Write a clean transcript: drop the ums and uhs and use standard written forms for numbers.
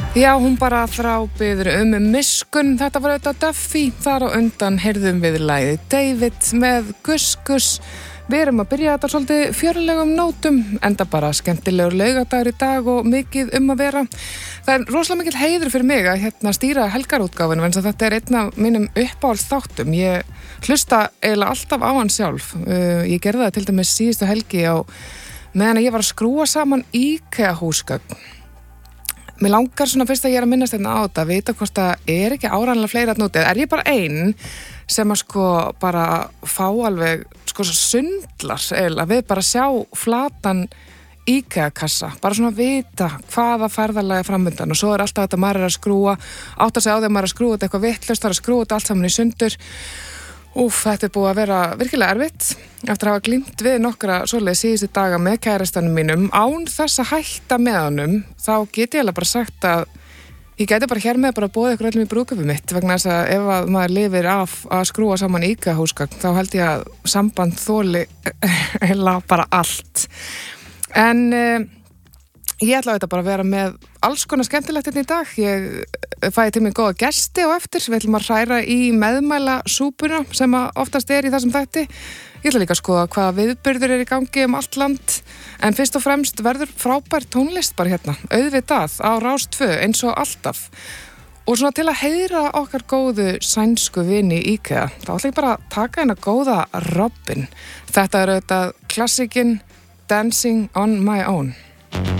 Já, hún bara þrábiður miskunn. Þetta var auðvitað Duffy. Þar á undan heyrðum við lagið David með Gus Gus. Við erum að byrja þetta svolítið fjörlegum nótum, enda bara skemmtilegur laugadagur í dag og mikið að vera. Það er rosalega mikill heiður fyrir mig að stýra helgarútgáfinu, en þetta er einn af mínum uppáhaldsþáttum. Ég hlusta eiginlega alltaf á hann sjálf. Ég gerði það til dæmis síðustu helgi á meðan ég var að skrúa saman IKEA-húsgögn. Mér langar svona fyrst að ég er að minnast á þetta, vita hvort það er ekki áreiðanlega fleiri að nútið. Er ég bara ein sem að bara fá alveg sundlar eiginlega við bara sjá flatan IKEA-kassa, bara svona vita hvaða ferðalega framundan, og svo er alltaf þetta maður er að skrúa, átt að segja á þegar maður er að skrúa þetta eitthvað vitlaust, það er að skrúa þetta allt saman í sundur. Þetta er búið að vera virkilega erfitt eftir að hafa glímt við nokkra svoleiðis síðustu daga með kærastanum mínum. Án þess að hætta með honum, þá get ég alveg bara sagt að ég gæti bara hér með bara bóðið ykkur öllum í brúðkaupið mitt, vegna þess að ef að maður lifir af að skrúa saman IKEA-húsgögn, þá held ég að samband þoli heila bara allt. En ég ætla auðvitað bara að vera með alls konar skemmtilegt hérna í dag. Ég fæði til mig góða gesti á eftir. Við ætlum að hræra í meðmæla súpuna sem oftast er í þessum þætti. Ég ætla líka að skoða hvaða viðburður er í gangi allt land. En fyrst og fremst verður frábær tónlist bara hérna. Auðvitað á Rás 2 eins og alltaf. Og svona til að heyra okkar góðu sænsku vini IKEA, þá ætla ég bara að taka hérna góða Robin. Þetta er auðvitað klassikinn Dancing on My Own.